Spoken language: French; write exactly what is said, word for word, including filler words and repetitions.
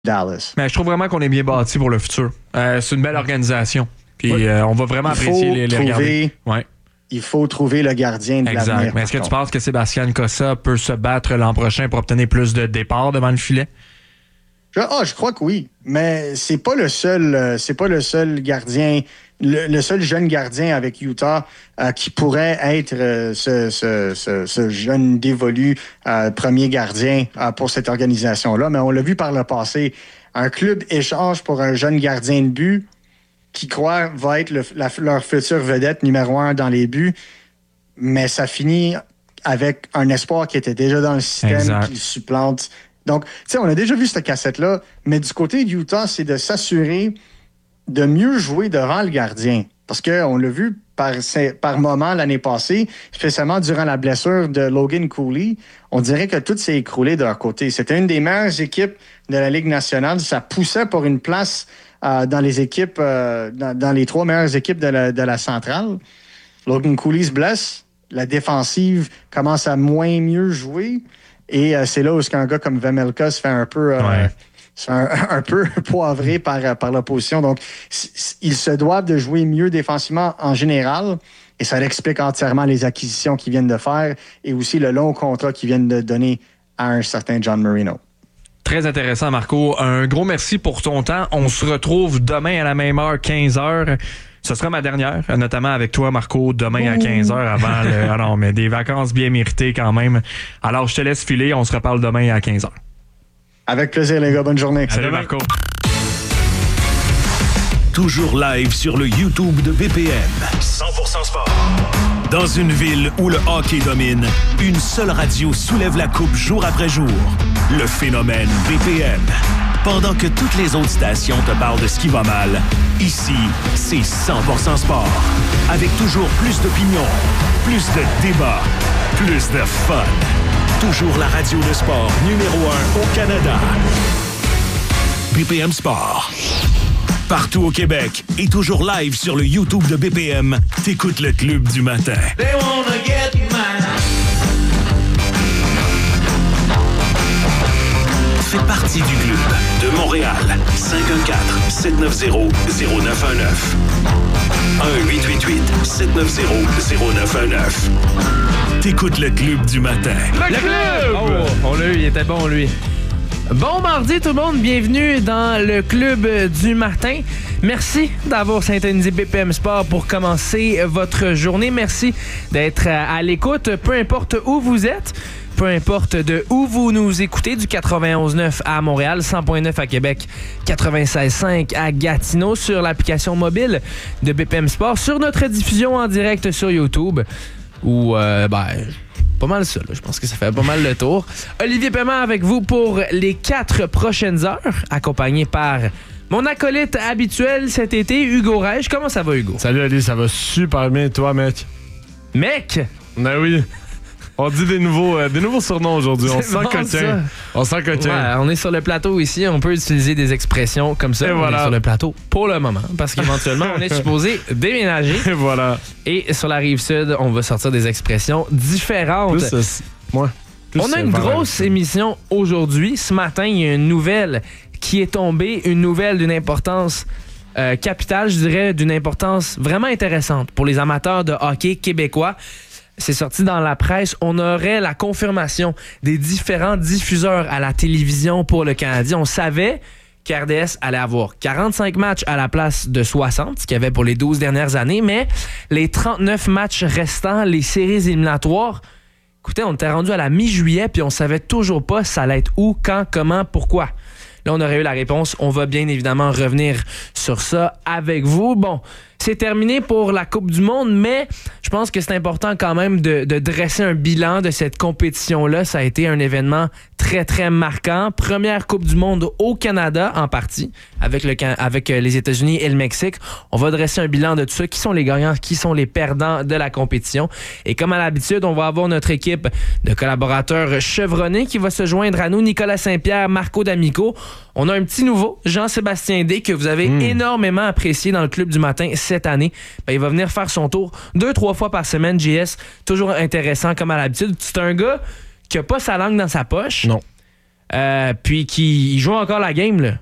Dallas. Mais je trouve vraiment qu'on est bien bâti pour le futur. Euh, c'est une belle organisation. Puis oui. euh, on va vraiment il apprécier les, les trouver, regarder. Ouais. Il faut trouver le gardien de exact. l'avenir. Mais est-ce que contre. tu penses que Sébastien Cossa peut se battre l'an prochain pour obtenir plus de départs devant le filet? Je, oh, je crois que oui. Mais c'est pas le seul, euh, c'est pas le seul gardien, le, le seul jeune gardien avec Utah euh, qui pourrait être euh, ce, ce, ce, ce jeune dévolu euh, premier gardien euh, pour cette organisation-là. Mais on l'a vu par le passé. Un club échange pour un jeune gardien de but qui croit va être le, la, leur future vedette numéro un dans les buts, mais ça finit avec un espoir qui était déjà dans le système, exact. Qui le supplante. Donc, tu sais, on a déjà vu cette cassette-là, mais du côté de Utah, c'est de s'assurer de mieux jouer devant le gardien. Parce qu'on l'a vu par, par moment l'année passée, spécialement durant la blessure de Logan Cooley, on dirait que tout s'est écroulé de leur côté. C'était une des meilleures équipes de la Ligue nationale. Ça poussait pour une place euh, dans les équipes, euh, dans, dans les trois meilleures équipes de la, de la centrale. Logan Cooley se blesse. La défensive commence à moins mieux jouer. Et euh, c'est là où un gars comme Vejmelka se fait un peu... Euh, ouais. Un, un peu poivré par, par l'opposition. Donc, ils se doivent de jouer mieux défensivement en général et ça explique entièrement les acquisitions qu'ils viennent de faire et aussi le long contrat qu'ils viennent de donner à un certain John Marino. Très intéressant, Marco. Un gros merci pour ton temps. On se retrouve demain à la même heure, quinze heures. Ce sera ma dernière, notamment avec toi, Marco, demain à quinze heures avant le... Ah non, mais des vacances bien méritées quand même. Alors, je te laisse filer. On se reparle demain à quinze heures. Avec plaisir, les gars. Bonne journée. Salut, Marco. Toujours live sur le YouTube de B P M. cent pour cent sport. Dans une ville où le hockey domine, une seule radio soulève la coupe jour après jour. Le phénomène B P M. Pendant que toutes les autres stations te parlent de ce qui va mal, ici, c'est cent pour cent sport. Avec toujours plus d'opinions, plus de débats, plus de fun. Toujours la radio de sport numéro un au Canada. B P M Sport. Partout au Québec et toujours live sur le YouTube de B P M, t'écoutes le Club du matin. They wanna get mine. Fais partie du club de Montréal. cinq un quatre, sept neuf zéro, zéro neuf un neuf. un huit huit huit, sept neuf zéro, zéro neuf un neuf. T'écoutes le Club du matin. Le, le club! Oh, on l'a eu, il était bon, lui. Bon mardi, tout le monde. Bienvenue dans le Club du matin. Merci d'avoir syntonisé B P M Sport pour commencer votre journée. Merci d'être à l'écoute, peu importe où vous êtes. Peu importe de où vous nous écoutez, du quatre-vingt-onze neuf à Montréal, cent neuf à Québec, quatre-vingt-seize cinq à Gatineau, sur l'application mobile de B P M Sport, sur notre diffusion en direct sur YouTube, où, euh, ben, pas mal ça, là. Je pense que ça fait pas mal le tour. Olivier Paiement avec vous pour les quatre prochaines heures, accompagné par mon acolyte habituel cet été, Hugo Reich. Comment ça va, Hugo? Salut, Ali, ça va super bien, toi, mec? Mec? Ben oui. On dit des nouveaux, euh, des nouveaux surnoms aujourd'hui. On sent bon, coquin. On sent coquin. Ouais, on est sur le plateau ici. On peut utiliser des expressions comme ça. Et on voilà. est sur le plateau pour le moment. Parce qu'éventuellement, on est supposé déménager. Et voilà. Et sur la rive sud, on va sortir des expressions différentes. Plus, euh, moi, plus on a une grosse émission aujourd'hui. Ce matin, il y a une nouvelle qui est tombée. Une nouvelle d'une importance euh, capitale, je dirais, d'une importance vraiment intéressante pour les amateurs de hockey québécois. C'est sorti dans la presse. On aurait la confirmation des différents diffuseurs à la télévision pour le Canadien. On savait qu'R D S allait avoir quarante-cinq matchs à la place de soixante, ce qu'il y avait pour les douze dernières années, mais les trente-neuf matchs restants, les séries éliminatoires, écoutez, on était rendu à la mi-juillet puis on savait toujours pas ça allait être où, quand, comment, pourquoi. Là, on aurait eu la réponse. On va bien évidemment revenir sur ça avec vous. Bon, c'est terminé pour la Coupe du Monde, mais je pense que c'est important quand même de, de dresser un bilan de cette compétition-là. Ça a été un événement très, très marquant. Première Coupe du Monde au Canada, en partie, avec, le, avec les États-Unis et le Mexique. On va dresser un bilan de tout ça. Qui sont les gagnants, qui sont les perdants de la compétition. Et comme à l'habitude, on va avoir notre équipe de collaborateurs chevronnés qui va se joindre à nous. Nicolas Saint-Pierre, Marco D'Amico. On a un petit nouveau, Jean-Sébastien D, que vous avez mmh. énormément apprécié dans le Club du matin cette année. Ben, il va venir faire son tour deux, trois fois par semaine, J S. Toujours intéressant comme à l'habitude. C'est un gars qui a pas sa langue dans sa poche. Non. euh, puis qui joue encore la game, là.